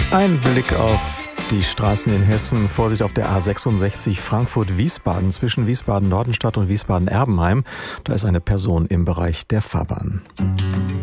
Ein Blick auf die Straßen in Hessen. Vorsicht auf der A66 Frankfurt-Wiesbaden zwischen Wiesbaden-Nordenstadt und Wiesbaden-Erbenheim. Da ist eine Person im Bereich der Fahrbahn.